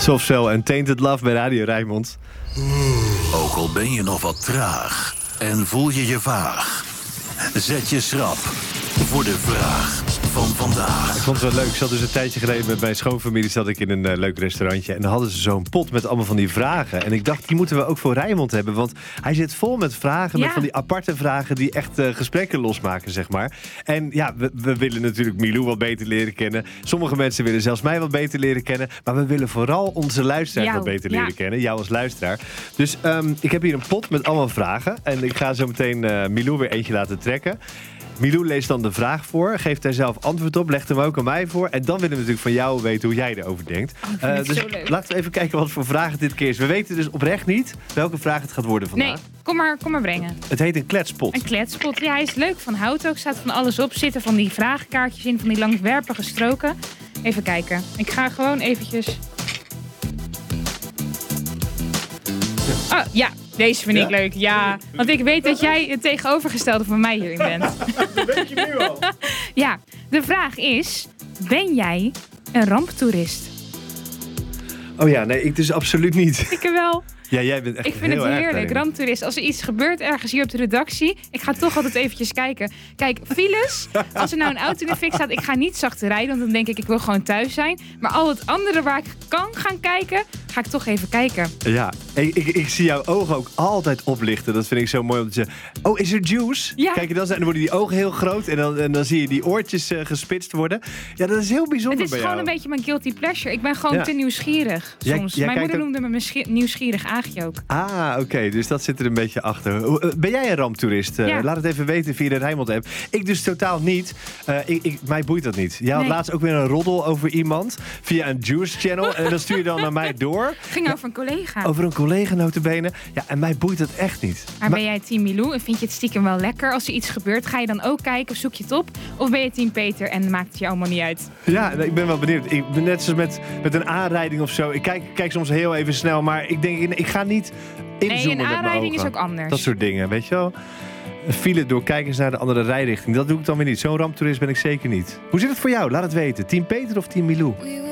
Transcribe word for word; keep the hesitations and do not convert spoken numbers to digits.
Soft Cell en Tainted Love bij Radio Rijnmond. Ook al ben je nog wat traag en voel je je vaag, zet je schrap voor de vraag van vandaag. Ik vond het wel leuk. Ik zat dus een tijdje geleden met mijn schoonfamilie zat ik in een uh, leuk restaurantje. En dan hadden ze zo'n pot met allemaal van die vragen. En ik dacht, die moeten we ook voor Rijnmond hebben. Want hij zit vol met vragen, ja. met van die aparte vragen die echt uh, gesprekken losmaken, zeg maar. En ja, we, we willen natuurlijk Milou wat beter leren kennen. Sommige mensen willen zelfs mij wat beter leren kennen. Maar we willen vooral onze luisteraar Jou, wat beter ja. leren kennen. Jou als luisteraar. Dus um, ik heb hier een pot met allemaal vragen. En ik ga zo meteen uh, Milou weer eentje laten trekken. Milou leest dan de vraag voor, geeft daar zelf antwoord op, legt hem ook aan mij voor. En dan willen we natuurlijk van jou weten hoe jij erover denkt. Oh, uh, dus zo leuk. laten we even kijken wat voor vraag het dit keer is. We weten dus oprecht niet welke vraag het gaat worden vandaag. Nee, kom maar, kom maar brengen. Het heet een kletspot. Een kletspot. Ja, hij is leuk van hout ook. Staat van alles op. Zitten van die vragenkaartjes in, van die langwerpige stroken. Even kijken. Ik ga gewoon eventjes... Oh, ja. Deze vind ik Ja? leuk, ja. Want ik weet dat jij het tegenovergestelde van mij hierin bent. Dat weet je nu al. Ja, de vraag is... Ben jij een ramptoerist? Oh ja, nee, ik dus absoluut niet. Ik wel. Ja, jij bent echt Ik vind heel het erg heerlijk, daarin. ramptoerist. Als er iets gebeurt ergens hier op de redactie... Ik ga toch altijd eventjes kijken. Kijk, files, als er nou een auto in de fik staat... Ik ga niet zacht rijden, want dan denk ik... Ik wil gewoon thuis zijn. Maar al het andere waar ik kan gaan kijken... Ga ik toch even kijken. Ja, ik, ik, ik zie jouw ogen ook altijd oplichten. Dat vind ik zo mooi om te zeggen. Oh, is er juice? Ja. Kijk, dan, zijn, dan worden die ogen heel groot. En dan, en dan zie je die oortjes uh, gespitst worden. Ja, dat is heel bijzonder Het is bij gewoon jou. een beetje mijn guilty pleasure. Ik ben gewoon Ja. te nieuwsgierig Jij- soms. jij Mijn kijkt moeder ook- noemde me mijn schi- nieuwsgierig aagje ook. Ah, oké. Okay, dus dat zit er een beetje achter. Hoe- uh, Ben jij een ramptoerist? Uh, Ja. Laat het even weten via de Rijnmond-app. Ik dus totaal niet. Uh, ik, ik, mij boeit dat niet. Jij had Nee. laatst ook weer een roddel over iemand. Via een Juice-channel. En dat stuur je dan naar mij door. Ging over een collega. Over een collega notabene. Ja, en mij boeit dat echt niet. Maar ben jij team Milou en vind je het stiekem wel lekker als er iets gebeurt? Ga je dan ook kijken of zoek je het op? Of ben je team Peter en maakt het je allemaal niet uit? Ja, ik ben wel benieuwd. Ik ben net zoals met, met een aanrijding of zo. Ik kijk, kijk soms heel even snel, maar ik denk, ik ga niet inzoomen Nee, een met mijn aanrijding is ogen. ook anders. Dat soort dingen, weet je wel. Een file door kijkers naar de andere rijrichting. Dat doe ik dan weer niet. Zo'n ramptoerist ben ik zeker niet. Hoe zit het voor jou? Laat het weten. Team Peter of team Milou?